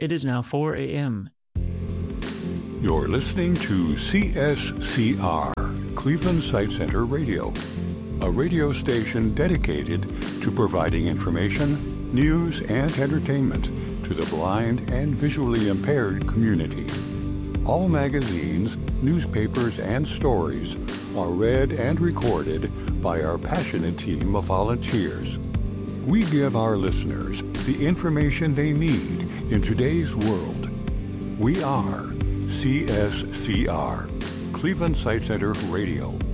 It is now 4 a.m. You're listening to CSCR, Cleveland Sight Center Radio, a radio station dedicated to providing information, news, and entertainment to the blind and visually impaired community. All magazines, newspapers, and stories are read and recorded by our passionate team of volunteers. We give our listeners the information they need in today's world. We are CSCR, Cleveland Sight Center Radio.